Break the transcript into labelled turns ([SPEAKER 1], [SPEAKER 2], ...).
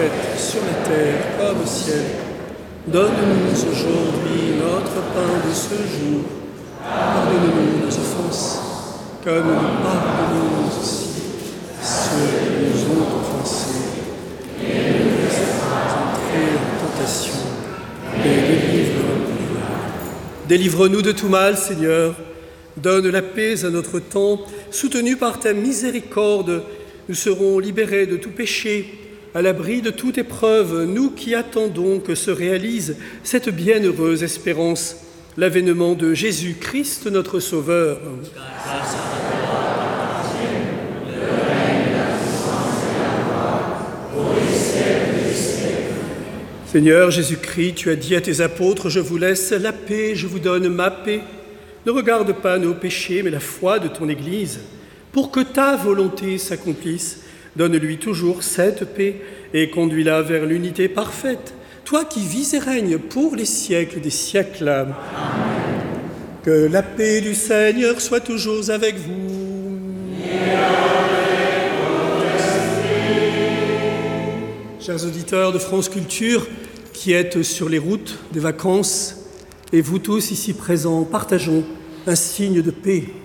[SPEAKER 1] faite sur la terre comme au ciel. Donne-nous aujourd'hui notre pain de ce jour. Pardonne-nous nos offenses, comme nous pardonnons aussi à ceux qui nous ont offensés. Et ne nous laisse pas entrer en tentation, mais délivre-nous du mal. Délivre-nous de tout mal, Seigneur. Donne la paix à notre temps. Soutenus par ta miséricorde, nous serons libérés de tout péché, à l'abri de toute épreuve, nous qui attendons que se réalise cette bienheureuse espérance, l'avènement de Jésus-Christ, notre Sauveur.
[SPEAKER 2] Grâce à toi, le règne, la puissance et la gloire, pour les siècles des siècles.
[SPEAKER 1] Seigneur Jésus-Christ, tu as dit à tes apôtres, « Je vous laisse la paix, je vous donne ma paix. Ne regarde pas nos péchés, mais la foi de ton Église. Pour que ta volonté s'accomplisse, donne-lui toujours cette paix et conduis-la vers l'unité parfaite. Toi qui vis et règnes pour les siècles des siècles. Amen. Que la paix du Seigneur soit toujours avec vous.
[SPEAKER 2] Et avec votre esprit.
[SPEAKER 1] Chers auditeurs de France Culture, qui êtes sur les routes des vacances, et vous tous ici présents, partageons un signe de paix.